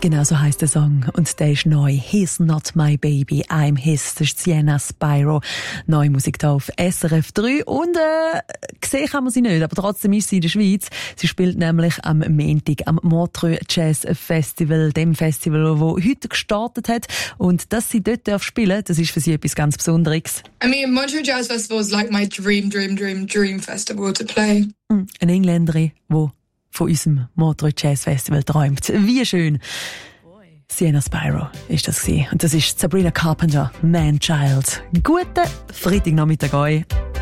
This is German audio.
Genau so heisst der Song. Und der ist neu. He's not my baby, I'm his. Das ist Sienna Spyro. Neue Musik hier auf SRF 3. Und gesehen kann man sie nicht, aber trotzdem ist sie in der Schweiz. Sie spielt nämlich am Montag am Montreux Jazz Festival, dem Festival, das heute gestartet hat. Und dass sie dort spielen darf, das ist für sie etwas ganz Besonderes. I mean, Montreux Jazz Festival is like my dream festival to play. Eine Engländerin, die von unserem Montreux Jazz Festival träumt. Wie schön. Sienna Spyro ist das gewesen. Und das ist Sabrina Carpenter, Man Child. Guten Freitagnachmittag euch.